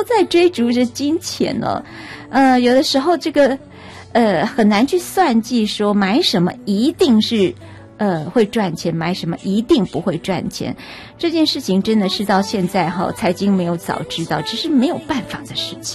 都在追逐着金钱哦。有的时候这个很难去算计说买什么一定是会赚钱，买什么一定不会赚钱。这件事情真的是到现在财经没有早知道，只是没有办法的事情。